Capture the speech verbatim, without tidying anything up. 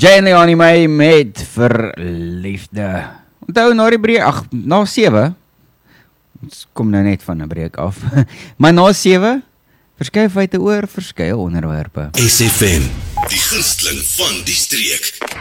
Jay en Leonie May met Verliefde. Onthou na die breek, ag, na sewe, ons kom nou net van 'n breek af, maar na sewe, verskeie feite oor verskeie onderwerpe. S F M, die gunsteling van die streek.